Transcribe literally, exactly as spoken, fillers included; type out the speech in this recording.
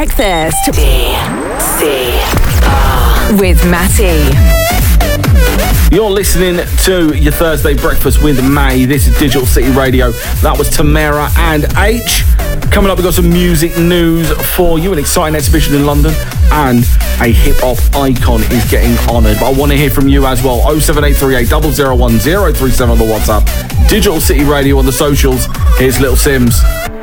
Breakfast. D C R With Matty. You're listening to your Thursday Breakfast with May. This is Digital City Radio. That was Tamara and H. Coming up, we've got some music news for you. An exciting exhibition in London and a hip-hop icon is getting honoured. But I want to hear from you as well. oh seven eight three eight, zero zero one, zero three seven on the WhatsApp. Digital City Radio on the socials. Here's Little Sims.